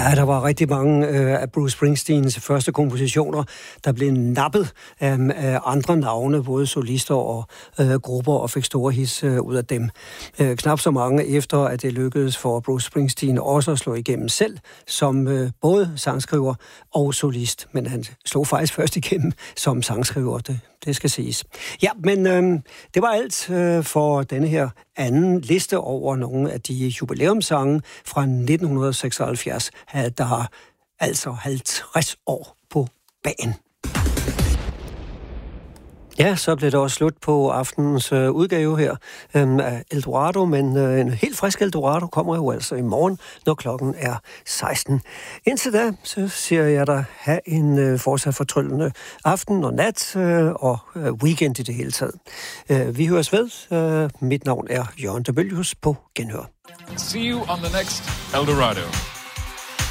Ja, der var rigtig mange af Bruce Springsteens første kompositioner, der blev nappet af andre navne, både solister og grupper, og fik store hits ud af dem. Knap så mange efter, at det lykkedes for Bruce Springsteen også at slå igennem selv, som både sangskriver og solist. Men han slog faktisk først igennem som sangskriver, det skal siges. Ja, men det var alt for denne her anden liste over nogle af de jubilæumssange fra 1976, der har altså 50 år på bagen. Ja, så blev det også slut på aftenens udgave her af Eldorado, men en helt frisk Eldorado kommer jo altså i morgen, når klokken er 16. Indtil da, så siger jeg dig, have en fortsat fortryllende aften og nat og weekend i det hele taget. Vi høres ved. Mit navn er Jørgen Debelius på Genhør. See you on the next Eldorado.